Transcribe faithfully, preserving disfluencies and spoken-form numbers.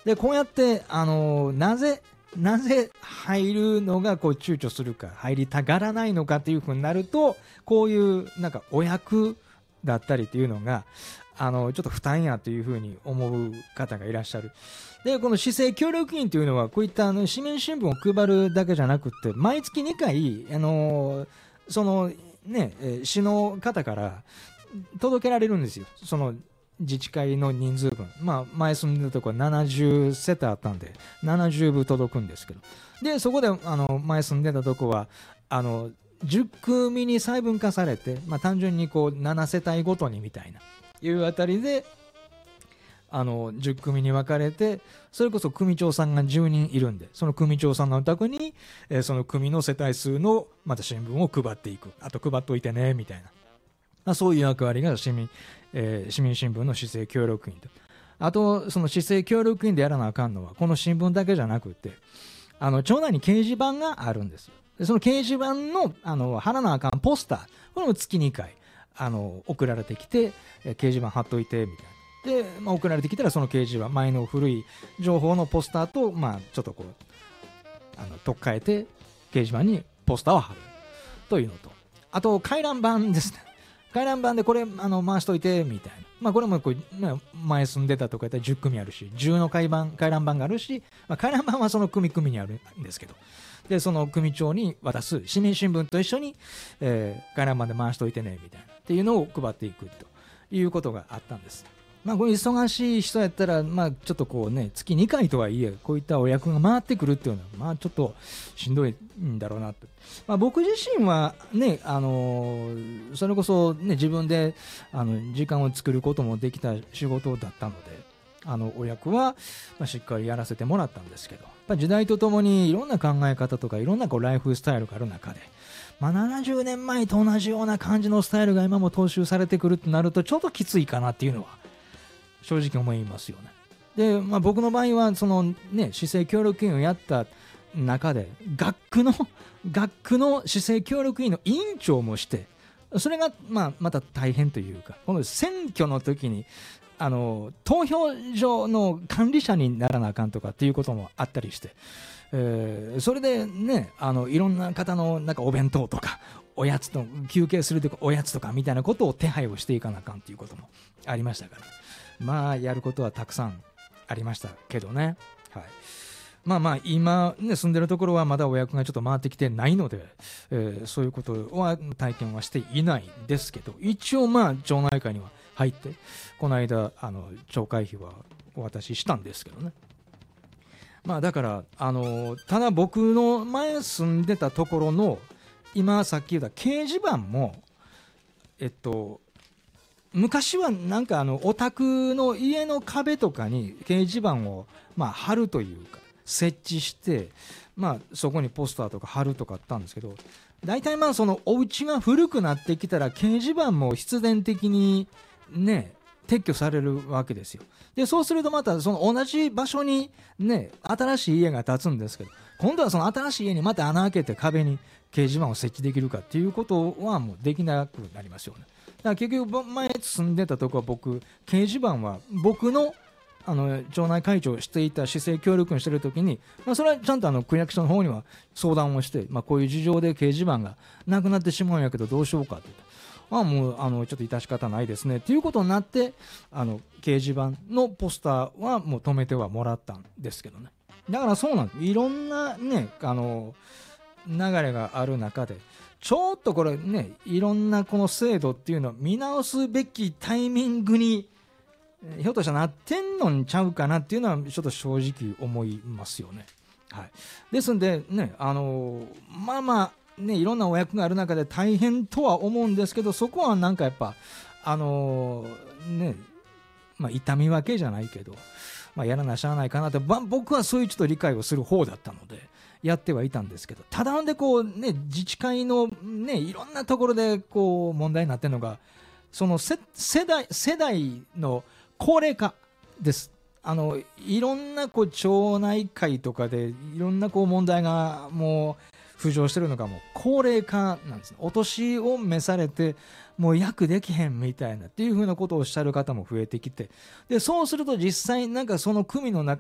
でこうやってあのなぜなぜ入るのがこう躊躇するか、入りたがらないのかっていうふうになると、こういうなんかお役だったりっていうのがあのちょっと負担やというふうに思う方がいらっしゃる。でこの市政協力員というのはこういったあの紙面新聞を配るだけじゃなくて、毎月にかいあのそのね市の方から届けられるんですよ、その自治会の人数分。まあ前住んでたところはななじゅうせたいあったんでななじゅうぶ届くんですけど、でそこであの前住んでたとこはあのじゅっくみに細分化されて、まあ、単純にこうななせたいごとにみたいないうあたりであのじゅっくみに分かれて、それこそ組長さんがじゅうにんいるんで、その組長さんのお宅に、えーその組の世帯数のまた新聞を配っていく、あと配っといてねみたいな、まあ、そういう役割が市民、えー市民新聞の市政協力員と。あとその市政協力員でやらなあかんのはこの新聞だけじゃなくて、あの町内に掲示板があるんですよ。でその掲示板のあの貼らなあかんポスター、これも月にかいあの送られてきて、えー掲示板貼っといてみたいな。で、まあ、送られてきたらその掲示板、前の古い情報のポスターと、まあ、ちょっとこうあの取っ替えて掲示板にポスターを貼るというのと、あと回覧板ですね。回覧板でこれあの回しといてみたいな、まあ、これもこう、まあ、前住んでたとかやったらじゅっくみあるし、じゅうの回覧回覧板があるし、まあ、回覧板はその組組にあるんですけど、でその組長に渡す市民新聞と一緒に、えー、回覧板で回しといてねみたいなっていうのを配っていくということがあったんです。まあ、これ忙しい人やったら、まあ、ちょっとこうね、月にかいとはいえ、こういったお役が回ってくるっていうのは、まあ、ちょっとしんどいんだろうなと。まあ、僕自身はね、あのーそれこそね、自分であの時間を作ることもできた仕事だったので、あのお役は、まあ、しっかりやらせてもらったんですけど、やっぱ時代とともにいろんな考え方とか、いろんなこうライフスタイルがある中で、まあ、ななじゅうねんまえと同じような感じのスタイルが今も踏襲されてくるとなると、ちょっときついかなっていうのは、正直思いますよね。で、まあ、僕の場合はそのね市政協力員をやった中で学区の学区の市政協力員の委員長もして、それがまあまた大変というか、この選挙の時にあの投票所の管理者にならなあかんとかっていうこともあったりして、えーそれでね、あのいろんな方のなんかお弁当とかおやつと休憩するとかおやつとかみたいなことを手配をしていかなあかんっていうこともありましたから、まあやることはたくさんありましたけどね。はい、まあまあ今、ね、住んでるところはまだお役がちょっと回ってきてないので、えーそういうことは体験はしていないんですけど、一応まあ町内会には入ってこの間あの町会費はお渡ししたんですけどね。まあだからあのただ僕の前住んでたところの今さっき言った掲示板もえっと昔はなんかあのお宅の家の壁とかに掲示板をまあ貼るというか設置して、まあそこにポスターとか貼るとかあったんですけど、大体まあそのお家が古くなってきたら掲示板も必然的にね撤去されるわけですよ。でそうするとまたその同じ場所にね新しい家が建つんですけど、今度はその新しい家にまた穴開けて壁に掲示板を設置できるかっていうことはもうできなくなりますよね。だから結局前住んでたとこは僕掲示板は僕のあの町内会長をしていた市政協力にしてるときに、まあ、それはちゃんとあの区役所の方には相談をして、まあ、こういう事情で掲示板がなくなってしまうんやけどどうしようかって言って、ああもうあのちょっと致し方ないですねっていうことになって、あの掲示板のポスターはもう止めてはもらったんですけどね。だからそうなんです、いろんなねあの流れがある中でちょっとこれねいろんなこの制度っていうのを見直すべきタイミングにひょっとしたらなってんのんちゃうかなっていうのはちょっと正直思いますよね。はい、ですんでねあのまあまあねいろんなお役がある中で大変とは思うんですけど、そこはなんかやっぱあのねまあ痛み分けじゃないけど、まあ、やらなしゃあないかなって、まあ、僕はそういうちょっと理解をする方だったのでやってはいたんですけど、ただんでこうね自治会のねいろんなところでこう問題になってるのがその世代世代の高齢化です。あのいろんなこう町内会とかでいろんなこう問題がもう浮上してるのがもう高齢化なんですね。お年を召されてもう役できへんみたいなっていう風なことをおっしゃる方も増えてきて、でそうすると実際なんかその組の中